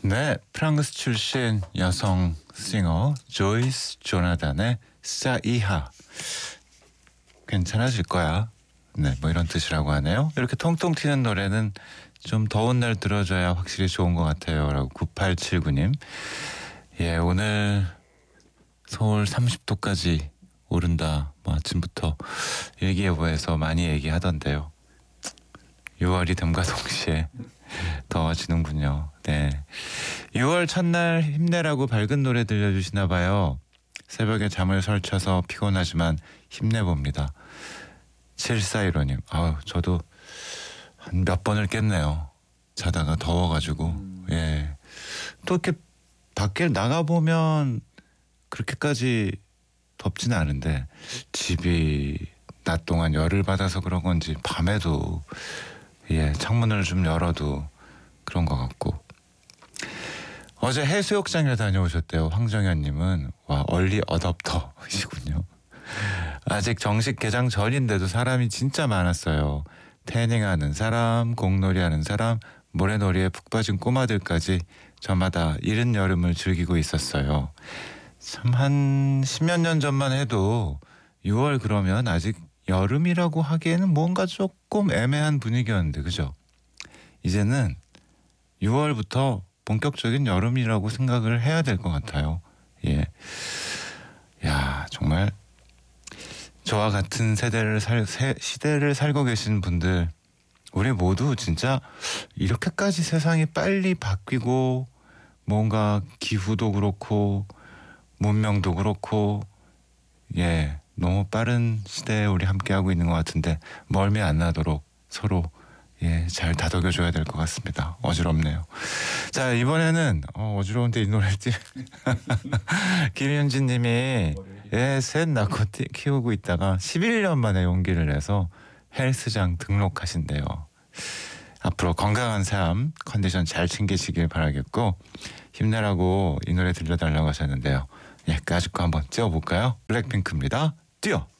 네, 프랑스 출신 여성 싱어 조이스 조나단의 사이하. 괜찮아질 거야. 네, 뭐 이런 뜻이라고 하네요. 이렇게 통통 튀는 노래는 좀 더운 날 들어줘야 확실히 좋은 것 같아요. 라고 9879님. 예, 오늘 서울 30도까지 오른다. 뭐 아침부터 일기예보에서 많이 얘기하던데요. 6월이 됨과 동시에 더워지는군요. 네. 6월 첫날 힘내라고 밝은 노래 들려주시나 봐요. 새벽에 잠을 설쳐서 피곤하지만 힘내봅니다. 7415님. 저도 한 몇 번을 깼네요. 자다가 더워가지고. 예. 또 이렇게 밖에 나가보면 그렇게까지 덥지는 않은데 집이 낮 동안 열을 받아서 그런 건지 밤에도 창문을 좀 열어도 그런 것 같고. 어제 해수욕장에 다녀오셨대요. 황정현님은. 와, 얼리 어댑터이시군요. 아직 정식 개장 전인데도 사람이 진짜 많았어요. 태닝하는 사람, 공놀이하는 사람, 모래놀이에 푹 빠진 꼬마들까지 저마다 이른 여름을 즐기고 있었어요. 참 한 10몇 년 전만 해도 6월 그러면 아직 여름이라고 하기에는 뭔가 조금 애매한 분위기였는데, 그죠? 이제는 6월부터 본격적인 여름이라고 생각을 해야 될 것 같아요. 예. 야, 정말 저와 같은 시대를 살고 계신 분들, 우리 모두 진짜 이렇게까지 세상이 빨리 바뀌고 뭔가 기후도 그렇고 문명도 그렇고 너무 빠른 시대에 우리 함께하고 있는 것 같은데 멀미 안 나도록 서로 잘 다독여줘야 될 것 같습니다. 어지럽네요. 자, 이번에는 어지러운데 이 노래를 김윤진 님이 셋 낳고 키우고 있다가 11년 만에 용기를 내서 헬스장 등록하신대요. 앞으로 건강한 삶, 컨디션 잘 챙기시길 바라겠고 힘내라고 이 노래 들려달라고 하셨는데요. 까짓 거 한번 띄워볼까요? 블랙핑크입니다. 뛰어!